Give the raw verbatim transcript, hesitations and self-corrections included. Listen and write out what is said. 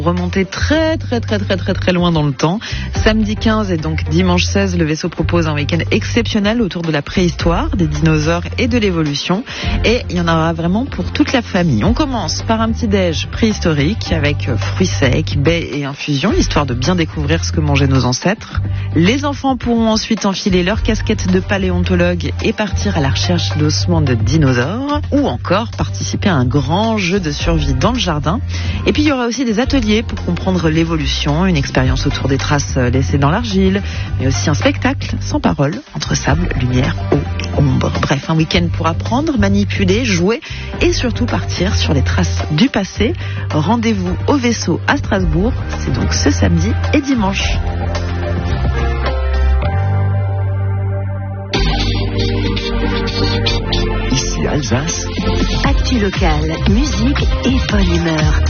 Remonter très très très très très très loin dans le temps. Samedi quinze et donc dimanche seize, le vaisseau propose un week-end exceptionnel autour de la préhistoire, des dinosaures et de l'évolution. Et il y en aura vraiment pour toute la famille. On commence par un petit déj préhistorique avec fruits secs, baies et infusions, histoire de bien découvrir ce que mangeaient nos ancêtres. Les enfants pourront ensuite enfiler leur casquette de paléontologue et partir à la recherche d'ossements de dinosaures, ou encore participer à un grand jeu de survie dans le jardin. Et puis il y aura aussi des ateliers pour comprendre l'évolution, une expérience autour des traces laissées dans l'argile, mais aussi un spectacle sans parole entre sable, lumière, eau et ombre. Bref, un week-end pour apprendre, manipuler, jouer et surtout partir sur les traces du passé. Rendez-vous au vaisseau à Strasbourg, c'est donc ce samedi et dimanche. Ici Alsace. Actu locale, musique et bonne humeur.